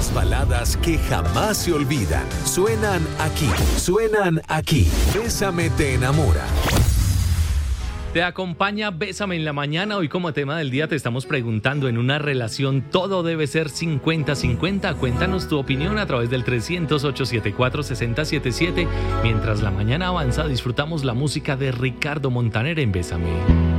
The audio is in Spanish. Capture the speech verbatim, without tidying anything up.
Las baladas que jamás se olvidan. Suenan aquí. Suenan aquí. Bésame te enamora. Te acompaña Bésame en la mañana. Hoy como tema del día te estamos preguntando, ¿en una relación todo debe ser cincuenta cincuenta? Cuéntanos tu opinión a través del trescientos, ochocientos setenta y cuatro, sesenta setenta y siete. Mientras la mañana avanza, disfrutamos la música de Ricardo Montaner en Bésame.